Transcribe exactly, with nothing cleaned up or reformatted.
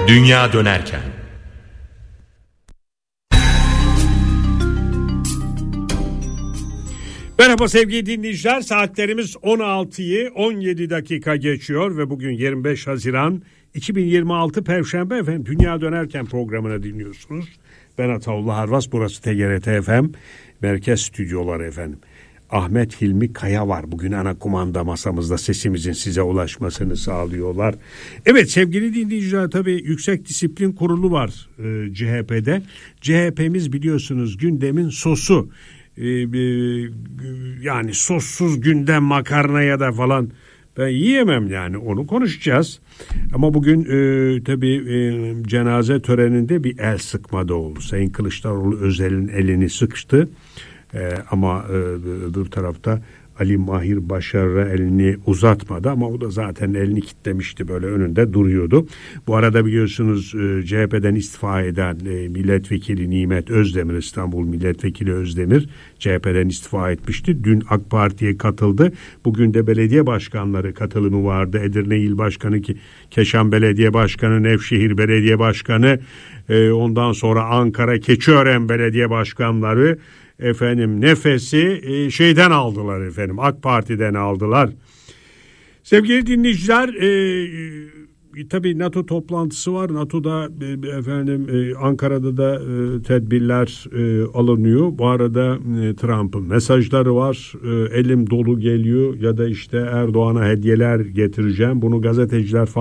Dünya dönerken. Merhaba sevgili dinleyiciler, saatlerimiz on altıyı on yedi dakika geçiyor ve bugün yirmi beş Haziran iki bin yirmi altı Perşembe. Efendim, Dünya Dönerken programını dinliyorsunuz. Ben Ataullah Harvas, burası T G R T F M Merkez Stüdyoları efendim. Ahmet Hilmi Kaya var bugün ana kumanda masamızda, sesimizin size ulaşmasını sağlıyorlar. Evet sevgili dinleyiciler, tabii Yüksek Disiplin Kurulu var e, C H P'de. C H P'miz biliyorsunuz gündemin sosu. Ee, yani sossuz gündem, makarna ya da falan ben yiyemem, yani onu konuşacağız. Ama bugün e, tabii e, cenaze töreninde bir el sıkma da oldu. Sayın Kılıçdaroğlu Özel'in elini sıkıştı e, ama e, öbür tarafta Ali Mahir Başarır'a elini uzatmadı ama o da zaten elini kitlemişti, böyle önünde duruyordu. Bu arada biliyorsunuz C H P'den istifa eden milletvekili Nimet Özdemir, İstanbul Milletvekili Özdemir C H P'den istifa etmişti. Dün AK Parti'ye katıldı. Bugün de belediye başkanları katılımı vardı. Edirne İl Başkanı, Keşan Belediye Başkanı, Nevşehir Belediye Başkanı, ondan sonra Ankara Keçiören Belediye Başkanları, efendim nefesi e, şeyden aldılar efendim, AK Parti'den aldılar. Sevgili dinleyiciler, e, e, tabii NATO toplantısı var. NATO'da e, efendim e, Ankara'da da e, tedbirler e, alınıyor. Bu arada e, Trump'ın mesajları var. E, elim dolu geliyor ya da işte Erdoğan'a hediyeler getireceğim. Bunu gazeteciler